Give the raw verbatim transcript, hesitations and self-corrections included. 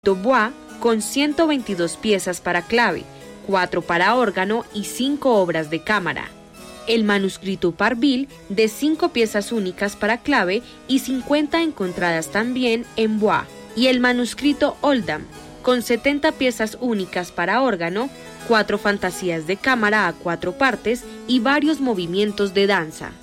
Bois, con ciento veintidós piezas para clave, cuatro para órgano y cinco obras de cámara. El manuscrito Parville, de cinco piezas únicas para clave y cincuenta encontradas también en Bois. Y el manuscrito Oldham, con setenta piezas únicas para órgano, cuatro fantasías de cámara a cuatro partes y varios movimientos de danza.